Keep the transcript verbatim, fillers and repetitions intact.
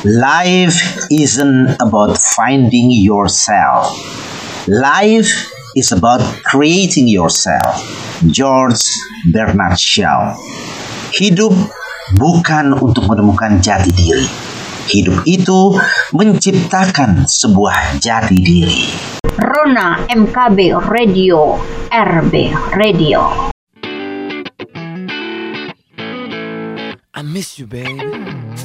Life isn't about finding yourself. Life is about creating yourself. George Bernard Shaw. Hidup bukan untuk menemukan jati diri. Hidup itu menciptakan sebuah jati diri. Rona M K B Radio, R B Radio. I miss you, baby.